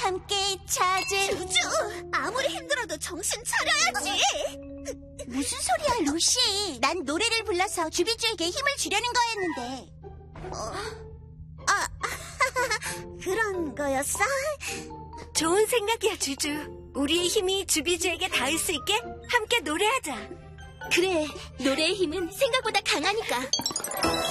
함께 찾은 주주! 아무리 힘들어도 정신 차려야지! 무슨 소리야, 루시. 난 노래를 불러서 주비주에게 힘을 주려는 거였는데. 그런 거였어? 좋은 생각이야, 주주. 우리의 힘이 주비주에게 닿을 수 있게 함께 노래하자. 그래, 노래의 힘은 생각보다 강하니까.